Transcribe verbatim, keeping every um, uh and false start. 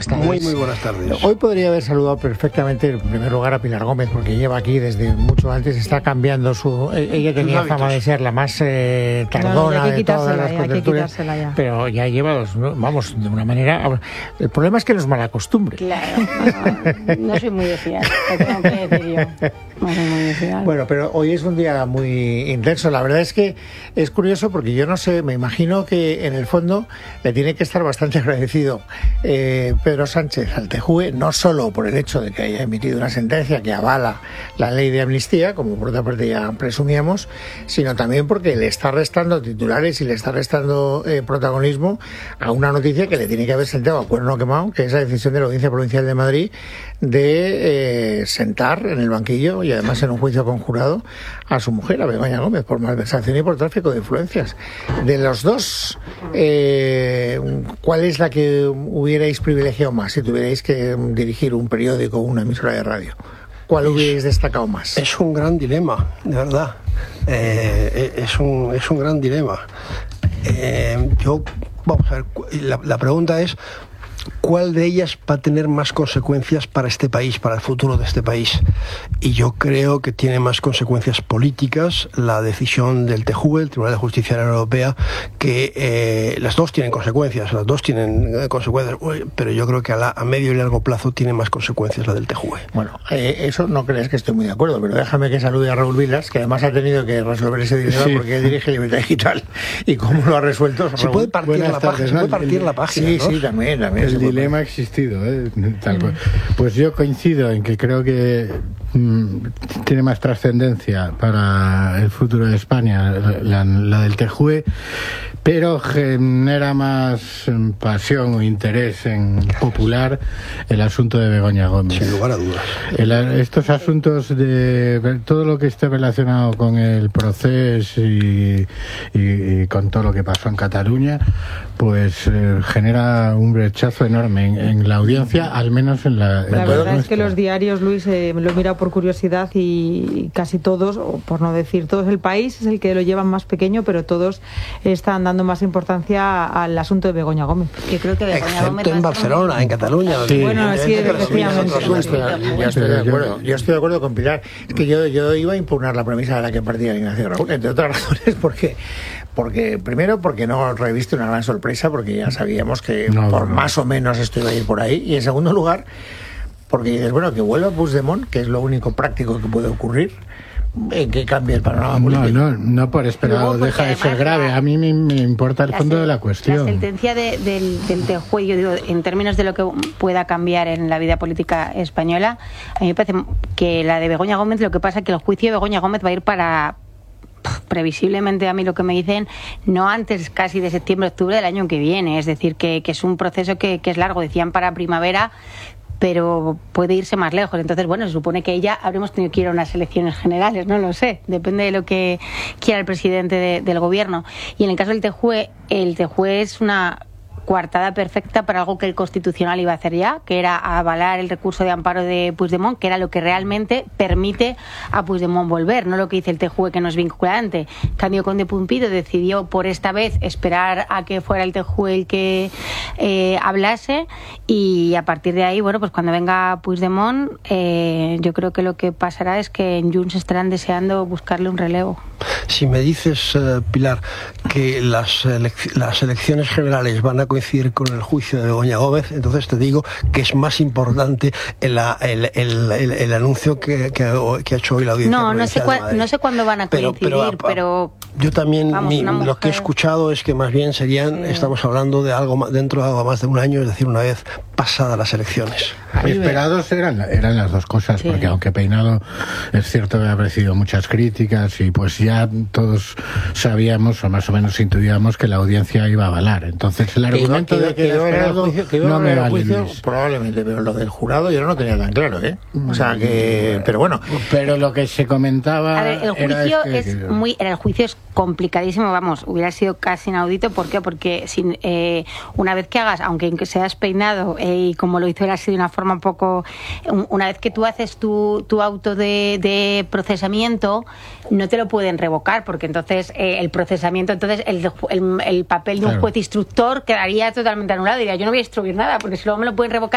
tardes. Muy, muy buenas tardes. Hoy podría haber saludado perfectamente, en primer lugar, a Pilar Gómez, porque lleva aquí desde mucho antes, está cambiando su... Ella tenía fama de ser la más eh, tardona no, no, de todas las contertulias, ya. pero ya lleva, dos, vamos, de una manera... El problema es que nos malacostumbre. Claro, no, no soy muy de fiar, te tengo que decir yo. No soy muy de fiar. Bueno, pero hoy es un día muy intenso. La verdad es que es curioso porque yo no sé, me imagino que en el fondo le tiene que estar bastante agradecido eh, Pedro Sánchez al T J U E, no solo por el hecho de que haya emitido una sentencia que avala la ley de amnistía, como por otra parte ya presumíamos, sino también porque le está restando titulares y le está restando eh, protagonismo a una noticia que le tiene que haber sentado a cuerno quemado, que es la decisión de la Audiencia Provincial de Madrid de eh, sentar en el banquillo y además en un juicio conjurado a su mujer, a Begoña Gómez, por malversación y por tráfico de influencias. De los dos, eh, ¿cuál es la que hubierais privilegiado más si tuvierais que dirigir un periódico o una emisora de radio? ¿Cuál hubierais destacado más? Es un gran dilema, de verdad. Eh, es, un, es un gran dilema. Eh, yo, vamos a ver, la, la pregunta es: ¿cuál de ellas va a tener más consecuencias para este país, para el futuro de este país? Y yo creo que tiene más consecuencias políticas la decisión del T J U E, el Tribunal de Justicia de la Unión Europea, que eh, las dos tienen consecuencias, las dos tienen eh, consecuencias, pero yo creo que a, la, a medio y largo plazo tiene más consecuencias la del T J U E. Bueno, eh, eso no crees que estoy muy de acuerdo, pero déjame que salude a Raúl Vilas, que además ha tenido que resolver ese dilema sí. porque dirige Libertad Digital. ¿Y cómo lo ha resuelto? Se puede partir, la, tardes, página, se puede partir el, la página. Sí, ¿no? sí, también, también. El dilema ha existido, ¿eh? Tal cual. Pues yo coincido en que creo que mmm, tiene más trascendencia para el futuro de España la, la del T J U E, pero genera más pasión o interés en popular el asunto de Begoña Gómez. Sin lugar a dudas. El, estos asuntos de todo lo que esté relacionado con el proceso y, y, y con todo lo que pasó en Cataluña, pues eh, genera un brechazo enorme en, en la audiencia, al menos en la... En la verdad nuestra. Es que los diarios, Luis, eh, me lo he mirado por curiosidad y casi todos, o por no decir todos, El País es el que lo llevan más pequeño, pero todos están dando más importancia al asunto de Begoña Gómez. Yo creo que Begoña Excepto Gómez en Barcelona, en Cataluña. Sí. Bueno, sí, efectivamente. Yo estoy, yo estoy de acuerdo. Yo estoy de acuerdo con Pilar. Es que yo, yo iba a impugnar la premisa de la que partía Ignacio Raúl, entre otras razones, porque porque primero porque no reviste una gran sorpresa, porque ya sabíamos que no, por no. más o menos esto iba a ir por ahí, y en segundo lugar porque dices, bueno, que vuelva Puigdemont, que es lo único práctico que puede ocurrir, en que cambie el panorama político. No, no, no por esperado, deja de ser grave. A mí me, me importa el fondo de la cuestión. La sentencia de, del, del T J U E, yo digo, en términos de lo que pueda cambiar en la vida política española, a mí me parece que la de Begoña Gómez, lo que pasa es que el juicio de Begoña Gómez va a ir para... previsiblemente, a mí lo que me dicen, no antes casi de septiembre, octubre del año que viene, es decir, que, que es un proceso que, que es largo, decían para primavera, pero puede irse más lejos. Entonces, bueno, se supone que ya habremos tenido que ir a unas elecciones generales, no lo sé, depende de lo que quiera el presidente de, del gobierno. Y en el caso del T J U E, el T J U E es una coartada perfecta para algo que el Constitucional iba a hacer ya, que era avalar el recurso de amparo de Puigdemont, que era lo que realmente permite a Puigdemont volver, no lo que dice el T J U E, que no es vinculante. En cambio, Conde Pumpido decidió por esta vez esperar a que fuera el T J U E el que eh, hablase, y a partir de ahí, bueno, pues cuando venga Puigdemont, eh, yo creo que lo que pasará es que en Junts estarán deseando buscarle un relevo. Si me dices, uh, Pilar, que las, elec- las elecciones generales van a coincidir con el juicio de Begoña Gómez, entonces te digo que es más importante el, el, el, el, el anuncio que, que, que ha hecho hoy la Audiencia No, no sé, cua- no sé cuándo van a coincidir, pero... pero, pero yo también, vamos, mi, mujer... lo que he escuchado es que más bien serían, sí. estamos hablando de algo dentro de algo más de un año, es decir, una vez pasadas las elecciones. Esperados eran, eran las dos cosas, sí. porque aunque Peinado es cierto que ha recibido muchas críticas y pues ya todos sabíamos o más o menos intuíamos que la audiencia iba a avalar. Entonces el argumento que, de que, que, que esperado, juicio, que no me vale, juicio, Luis. Probablemente, pero lo del jurado yo no lo tenía tan claro, ¿eh? O sea que, pero bueno. Pero lo que se comentaba. A ver, el juicio era es que, que... muy, el juicio es complicadísimo, vamos, hubiera sido casi inaudito. ¿Por qué? Porque sin, eh, una vez que hagas, aunque seas Peinado, eh, y como lo hizo él así de una forma un poco, un, una vez que tú haces tu, tu auto de, de procesamiento, no te lo pueden revocar, porque entonces eh, el procesamiento, entonces el, el, el papel de un claro. juez instructor quedaría totalmente anulado. Diría, yo no voy a instruir nada, porque si luego me lo pueden revocar